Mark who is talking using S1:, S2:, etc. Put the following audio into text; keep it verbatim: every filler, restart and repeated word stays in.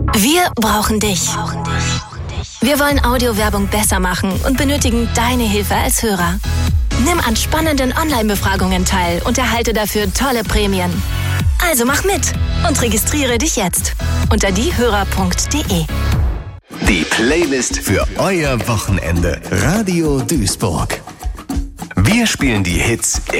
S1: Wir brauchen dich. Wir wollen Audiowerbung besser machen und benötigen deine Hilfe als Hörer. Nimm an spannenden Online-Befragungen teil und erhalte dafür tolle Prämien. Also mach mit und registriere dich jetzt unter diehörer punkt de.
S2: Die Playlist für euer Wochenende. Radio Duisburg. Wir spielen die Hits